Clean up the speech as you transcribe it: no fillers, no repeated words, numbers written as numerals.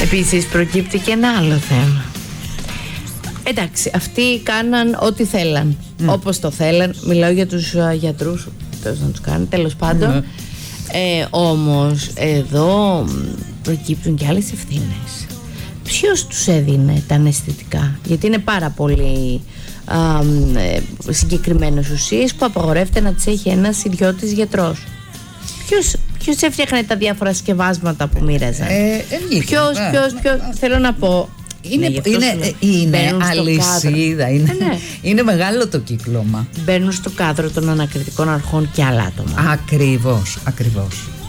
Επίσης προκύπτει και ένα άλλο θέμα. Εντάξει, αυτοί κάναν ό,τι θέλαν, όπως το θέλαν. Μιλάω για τους γιατρούς, να τους κάνουν, τέλος πάντων. Όμως εδώ προκύπτουν και άλλες ευθύνες. Ποιος τους έδινε τα αναισθητικά? Γιατί είναι πάρα πολύ συγκεκριμένες ουσίες που απαγορεύεται να τις έχει ένας ιδιώτης γιατρός. Ποιος έφτιαχνε τα διάφορα σκευάσματα που μοίραζαν? Ποιος, θέλω να πω. Είναι αλυσίδα, είναι μεγάλο το κύκλωμα. Μπαίνουν στο κάδρο των ανακριτικών αρχών και άλλα άτομα. Ακριβώς.